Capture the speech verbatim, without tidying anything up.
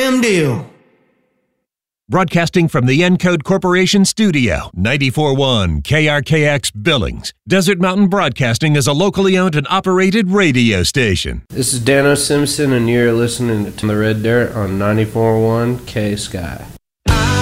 damn deal. Broadcasting from the Encode Corporation studio, ninety-four point one K R K X Billings. Desert Mountain Broadcasting is a locally owned and operated radio station. This is Dano Simpson, and you're listening to The Red Dirt on ninety-four point one K Sky.